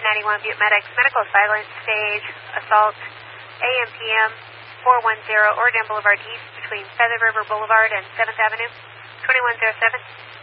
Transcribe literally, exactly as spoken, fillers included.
ninety-one Butte Medics, medical silence, stage, assault, A M P M, four one zero, Oregon Boulevard East between Feather River Boulevard and seventh Avenue, twenty-one oh seven.